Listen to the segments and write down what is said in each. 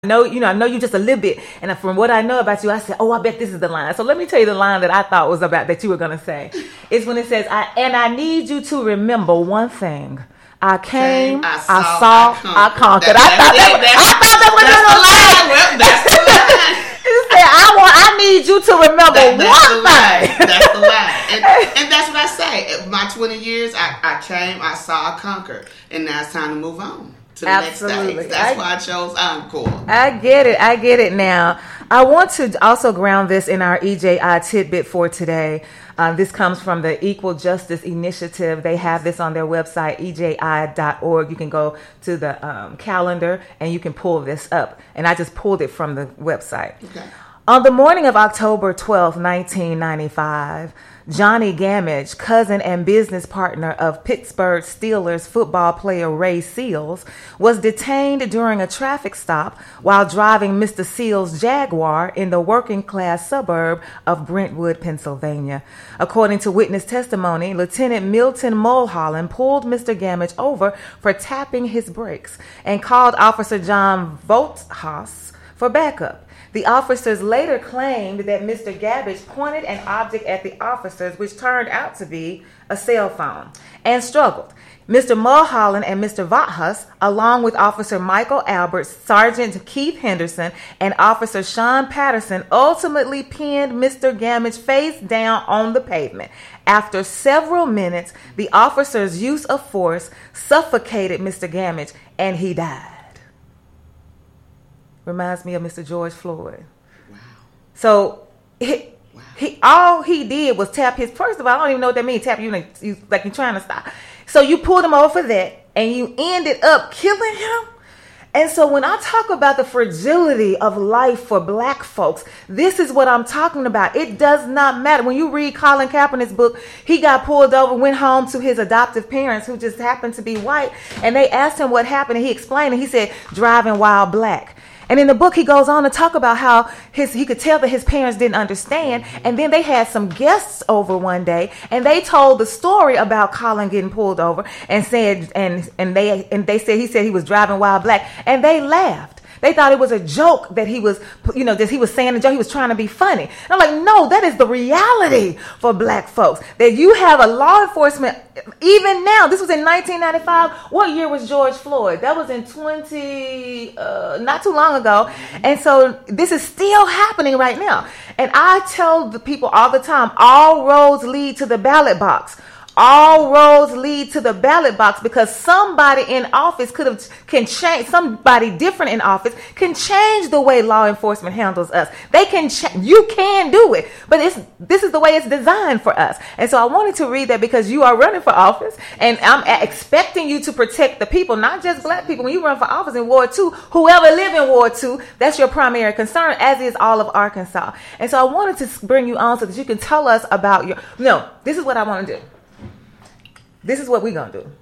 I know you just a little bit. And from what I know about you, I said, oh, I bet this is the line. So let me tell you the line that I thought was about that you were going to say. It's when it says, I need you to remember one thing. I came, I saw, I conquered. I thought that was the line. Well, that's the line. You said, I need you to remember one thing. That's the line. And that's what I say. My 20 years, I came, I saw, I conquered. And now it's time to move on. Absolutely. Next stage. That's why I chose Encore. I get it now. I want to also ground this in our EJI tidbit for today. This comes from the Equal Justice Initiative. They have this on their website, eji.org. You can go to the calendar and you can pull this up. And I just pulled it from the website. Okay. On the morning of October 12, 1995, Johnny Gamage, cousin and business partner of Pittsburgh Steelers football player Ray Seals, was detained during a traffic stop while driving Mr. Seals' Jaguar in the working-class suburb of Brentwood, Pennsylvania. According to witness testimony, Lieutenant Milton Mulholland pulled Mr. Gamage over for tapping his brakes and called Officer John Volthaus for backup. The officers later claimed that Mr. Gabbage pointed an object at the officers, which turned out to be a cell phone, and struggled. Mr. Mulholland and Mr. Volthaus, along with Officer Michael Alberts, Sergeant Keith Henderson, and Officer Sean Patterson, ultimately pinned Mr. Gamage face down on the pavement. After several minutes, the officers' use of force suffocated Mr. Gamage, and he died. Reminds me of Mr. George Floyd. Wow. So all he did was tap his. First of all, I don't even know what that means. Tap you like you're trying to stop. So you pulled him over for that, and you ended up killing him. And so when I talk about the fragility of life for black folks, this is what I'm talking about. It does not matter. When you read Colin Kaepernick's book, he got pulled over, went home to his adoptive parents who just happened to be white, and they asked him what happened, and he explained, and he said, driving while black. And in the book, he goes on to talk about how he could tell that his parents didn't understand. And then they had some guests over one day, and they told the story about Colin getting pulled over and said, and they said he said he was driving while black, and they laughed. They thought it was a joke that he was, that he was saying a joke. He was trying to be funny. And I'm like, no, that is the reality for black folks. That you have a law enforcement, even now, this was in 1995. What year was George Floyd? That was in not too long ago. And so this is still happening right now. And I tell the people all the time, all roads lead to the ballot box. All roads lead to the ballot box, because somebody in office can change. Somebody different in office can change the way law enforcement handles us. They can. You can do it, but this is the way it's designed for us. And so I wanted to read that because you are running for office, and I'm expecting you to protect the people, not just black people. When you run for office in Ward 2, whoever live in Ward 2, that's your primary concern, as is all of Arkansas. And so I wanted to bring you on so that you can tell us about your. No, this is what I want to do. This is what we're going to do.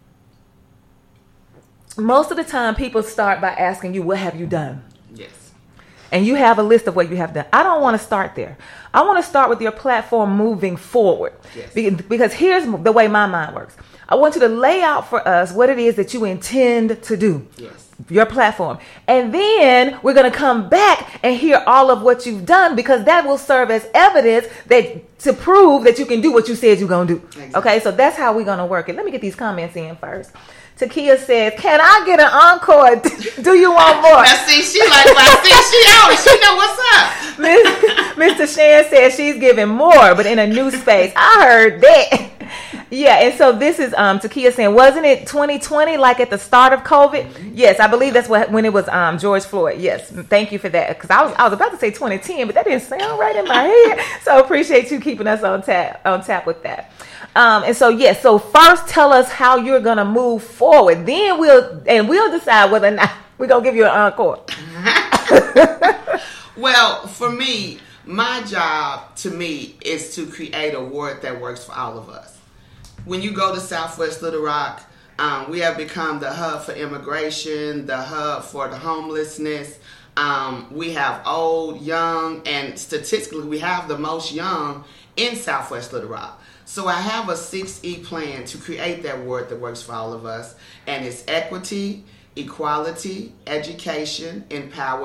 Most of the time, people start by asking you, what have you done? Yes. And you have a list of what you have done. I don't want to start there. I want to start with your platform moving forward. Yes. Because here's the way my mind works. I want you to lay out for us what it is that you intend to do. Yes. Your platform. And then we're going to come back and hear all of what you've done, because that will serve as evidence to prove that you can do what you said you're going to do. Exactly. Okay, so that's how we're going to work it. Let me get these comments in first. Takia says, can I get an encore? Do you want more? Now see, she like, well, she on it. She know what's up. Mr. Shan says she's giving more, but in a new space. I heard that. Yeah, and so this is Takia saying, wasn't it 2020, like at the start of COVID? Yes, I believe that's when it was George Floyd. Yes, thank you for that, because I was about to say 2010, but that didn't sound right in my head. So I appreciate you keeping us on tap with that. And so yes, so first tell us how you're gonna move forward. Then we'll decide whether or not we're gonna give you an encore. Well, for me, my job is to create a ward that works for all of us. When you go to Southwest Little Rock, we have become the hub for immigration, the hub for the homelessness. We have old, young, and statistically, we have the most young in Southwest Little Rock. So I have a 6E plan to create that ward that works for all of us. And it's equity, equality, education, empowerment,